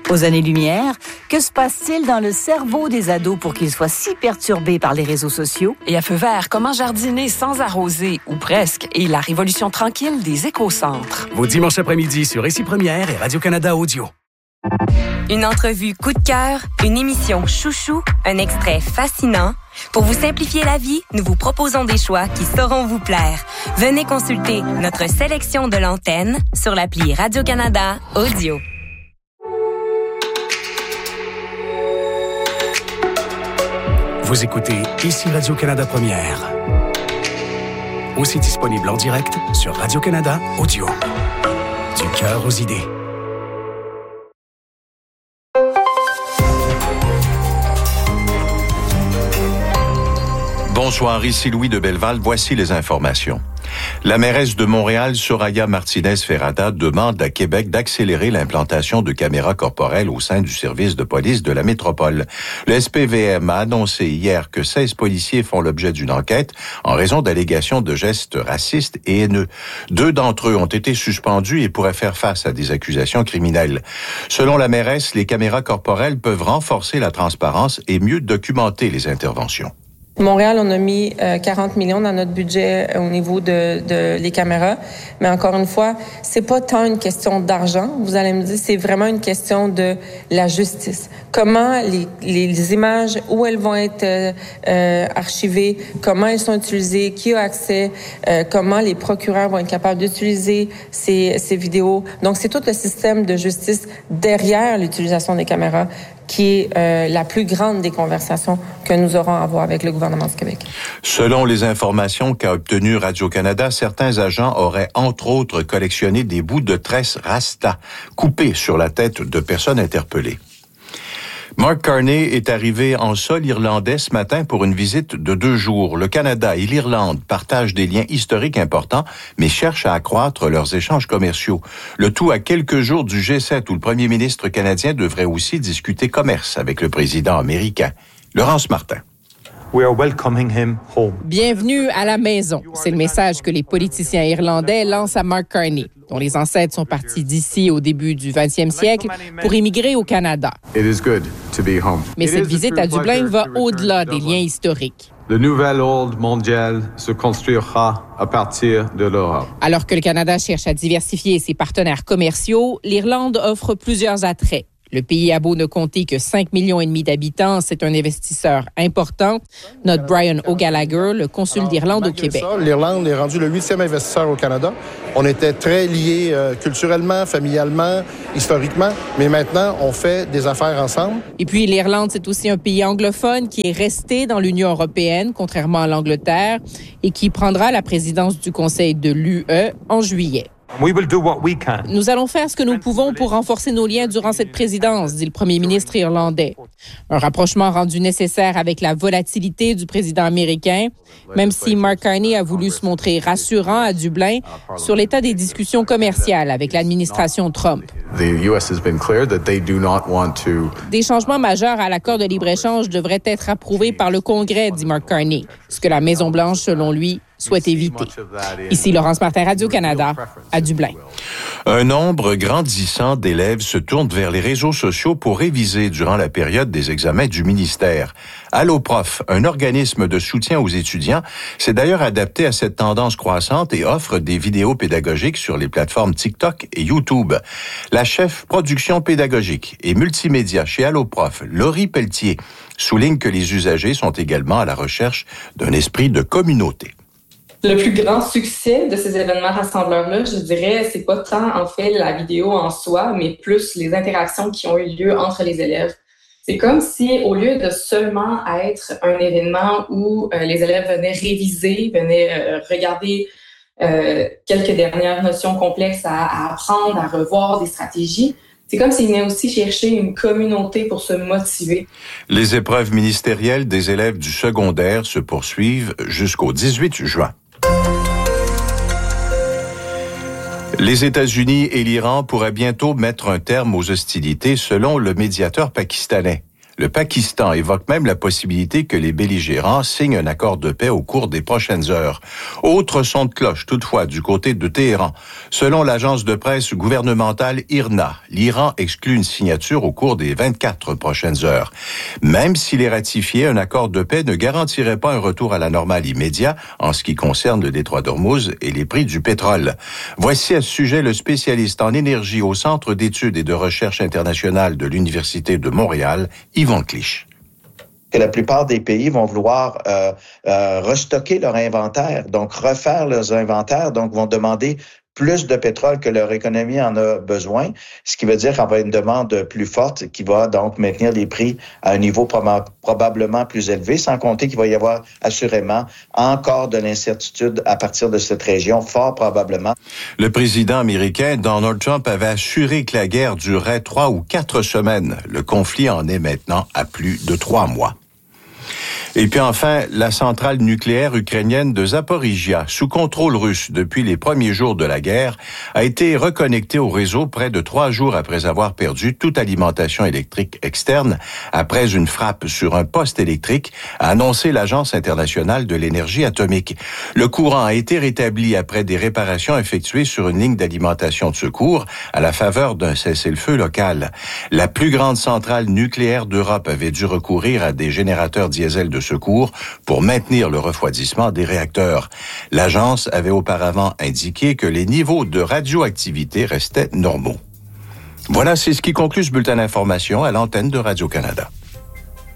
Aux années-lumière, que se passe-t-il dans le cerveau des ados pour qu'ils soient si perturbés par les réseaux sociaux? Et à feu vert, comment jardiner sans arroser, ou presque, et la révolution tranquille des écocentres. Vos dimanches après-midi sur Ici Première et Radio-Canada Audio. Une entrevue coup de cœur, une émission chouchou, un extrait fascinant. Pour vous simplifier la vie, nous vous proposons des choix qui sauront vous plaire. Venez consulter notre sélection de l'antenne sur l'appli Radio-Canada Audio. Vous écoutez Ici Radio-Canada Première. Aussi disponible en direct sur Radio-Canada Audio. Du cœur aux idées. Bonsoir, ici Louis de Belleval. Voici les informations. La mairesse de Montréal, Soraya Martinez-Ferrada, demande à Québec d'accélérer l'implantation de caméras corporelles au sein du service de police de la métropole. Le SPVM a annoncé hier que 16 policiers font l'objet d'une enquête en raison d'allégations de gestes racistes et haineux. 2 d'entre eux ont été suspendus et pourraient faire face à des accusations criminelles. Selon la mairesse, les caméras corporelles peuvent renforcer la transparence et mieux documenter les interventions. Montréal, on a mis 40 millions dans notre budget au niveau de les caméras. Mais encore une fois, c'est pas tant une question d'argent. Vous allez me dire, c'est vraiment une question de la justice. Comment les images, où elles vont être archivées, comment elles sont utilisées, qui a accès, comment les procureurs vont être capables d'utiliser ces vidéos. Donc, c'est tout le système de justice derrière l'utilisation des caméras qui est la plus grande des conversations que nous aurons à avoir avec le gouvernement du Québec. Selon les informations qu'a obtenues Radio-Canada, certains agents auraient entre autres collectionné des bouts de tresse rasta coupés sur la tête de personnes interpellées. Mark Carney est arrivé en sol irlandais ce matin pour une visite de 2 jours. Le Canada et l'Irlande partagent des liens historiques importants, mais cherchent à accroître leurs échanges commerciaux. Le tout à quelques jours du G7 où le premier ministre canadien devrait aussi discuter commerce avec le président américain. Laurence Martin. We are welcoming him home. Bienvenue à la maison. C'est le message que les politiciens irlandais lancent à Mark Carney, dont les ancêtres sont partis d'ici au début du 20e siècle pour immigrer au Canada. It is good to be home. Mais cette visite à Dublin va au-delà des liens historiques. Le nouvel ordre mondial se construira à partir de l'Europe. Alors que le Canada cherche à diversifier ses partenaires commerciaux, l'Irlande offre plusieurs attraits. Le pays a beau ne compter que 5,5 millions d'habitants, c'est un investisseur important. Notre Brian O'Gallagher, le consul d'Irlande au Québec. L'Irlande est rendue le 8e investisseur au Canada. On était très liés culturellement, familialement, historiquement, mais maintenant, on fait des affaires ensemble. Et puis, l'Irlande, c'est aussi un pays anglophone qui est resté dans l'Union européenne, contrairement à l'Angleterre, et qui prendra la présidence du Conseil de l'UE en juillet. We will do what we can. Nous allons faire ce que nous pouvons pour renforcer nos liens durant cette présidence, dit le premier ministre irlandais. Un rapprochement rendu nécessaire avec la volatilité du président américain, même si Mark Carney a voulu se montrer rassurant à Dublin sur l'état des discussions commerciales avec l'administration Trump. Des changements majeurs à l'accord de libre-échange devraient être approuvés par le Congrès, dit Mark Carney, ce que la Maison-Blanche, selon lui, souhaite éviter. Ici Laurence Martin, Radio-Canada, à Dublin. Un nombre grandissant d'élèves se tournent vers les réseaux sociaux pour réviser durant la période des examens du ministère. Alloprof, un organisme de soutien aux étudiants, s'est d'ailleurs adapté à cette tendance croissante et offre des vidéos pédagogiques sur les plateformes TikTok et YouTube. La chef production pédagogique et multimédia chez Alloprof, Laurie Pelletier, souligne que les usagers sont également à la recherche d'un esprit de communauté. Le plus grand succès de ces événements rassembleurs-là, je dirais, c'est pas tant en fait la vidéo en soi, mais plus les interactions qui ont eu lieu entre les élèves. C'est comme si, au lieu de seulement être un événement où les élèves venaient réviser, venaient regarder quelques dernières notions complexes à apprendre, à revoir des stratégies, c'est comme s'ils venaient aussi chercher une communauté pour se motiver. Les épreuves ministérielles des élèves du secondaire se poursuivent jusqu'au 18 juin. Les États-Unis et l'Iran pourraient bientôt mettre un terme aux hostilités selon le médiateur pakistanais. Le Pakistan évoque même la possibilité que les belligérants signent un accord de paix au cours des prochaines heures. Autre son de cloche, toutefois, du côté de Téhéran. Selon l'agence de presse gouvernementale IRNA, l'Iran exclut une signature au cours des 24 prochaines heures. Même s'il est ratifié, un accord de paix ne garantirait pas un retour à la normale immédiat en ce qui concerne le détroit d'Ormuz et les prix du pétrole. Voici à ce sujet le spécialiste en énergie au Centre d'études et de recherche internationale de l'Université de Montréal, Yvon Clich. Que la plupart des pays vont vouloir restocker leur inventaire, donc refaire leurs inventaires, donc vont demander plus de pétrole que leur économie en a besoin, ce qui veut dire qu'on va avoir une demande plus forte qui va donc maintenir les prix à un niveau probablement plus élevé, sans compter qu'il va y avoir assurément encore de l'incertitude à partir de cette région, fort probablement. Le président américain Donald Trump avait assuré que la guerre durerait 3 ou 4 semaines. Le conflit en est maintenant à plus de 3 mois. Et puis enfin, la centrale nucléaire ukrainienne de Zaporizhia, sous contrôle russe depuis les premiers jours de la guerre, a été reconnectée au réseau près de 3 jours après avoir perdu toute alimentation électrique externe après une frappe sur un poste électrique, a annoncé l'Agence internationale de l'énergie atomique. Le courant a été rétabli après des réparations effectuées sur une ligne d'alimentation de secours à la faveur d'un cessez-le-feu local. La plus grande centrale nucléaire d'Europe avait dû recourir à des générateurs diesel de secours pour maintenir le refroidissement des réacteurs. L'agence avait auparavant indiqué que les niveaux de radioactivité restaient normaux. Voilà, c'est ce qui conclut ce bulletin d'information à l'antenne de Radio-Canada.